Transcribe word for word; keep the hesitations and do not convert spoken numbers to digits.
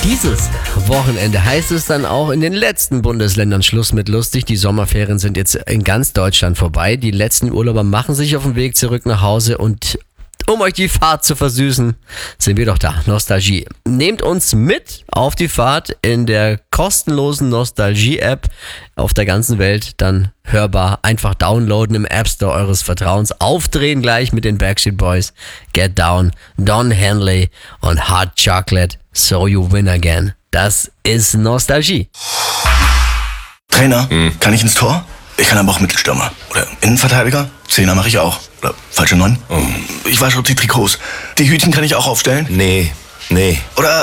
Dieses Wochenende heißt es dann auch in den letzten Bundesländern Schluss mit lustig. Die Sommerferien sind jetzt in ganz Deutschland vorbei. Die letzten Urlauber machen sich auf den Weg zurück nach Hause und um euch die Fahrt zu versüßen, sind wir doch da. Nostalgie. Nehmt uns mit auf die Fahrt in der kostenlosen Nostalgie-App auf der ganzen Welt. Dann hörbar. Einfach downloaden im App Store eures Vertrauens. Aufdrehen gleich mit den Backstreet Boys. Get Down, Don Henley und Hot Chocolate. So You Win Again. Das ist Nostalgie. Trainer, hm. kann ich ins Tor? Ich kann aber auch Mittelstürmer. Oder Innenverteidiger? Zehner mache ich auch. Oder falsche Neun? Oh. Ich wasche auch die Trikots. Die Hütchen kann ich auch aufstellen? Nee, nee. Oder